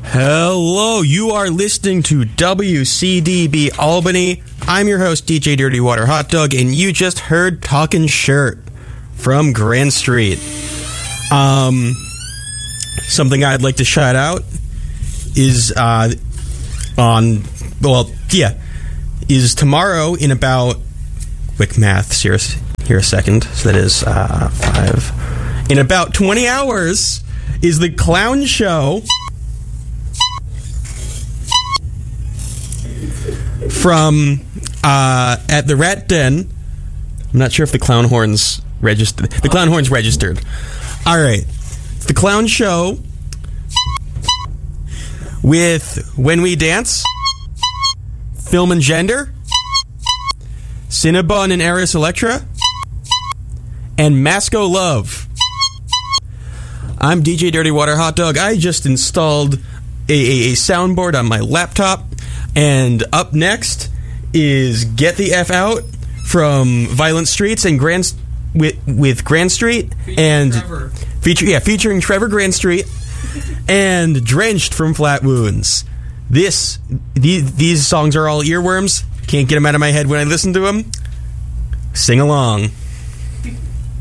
Hello, you are listening to WCDB Albany. I'm your host, DJ Dirty Water Hot Dog, and you just heard Talkin' Shirt from Grand Street. Something I'd like to shout out is is tomorrow in about, quick maths here a second, so that is 5. In about 20 hours is the Clown Show from at the Rat Den. I'm not sure if the Clown Horn's registered. The Clown Horn's registered. All right. It's the Clown Show with When We Dance, Film and Gender, Cinnabon and Eris Electra, and Masco Love. I'm DJ Dirty Water Hot Dog. I just installed a soundboard on my laptop. And up next is Get the F Out from Violent Streets and with Grand Street and featuring Trevor Grand Street and Drenched from Flat Wounds. These songs are all earworms. Can't get them out of my head when I listen to them. Sing along.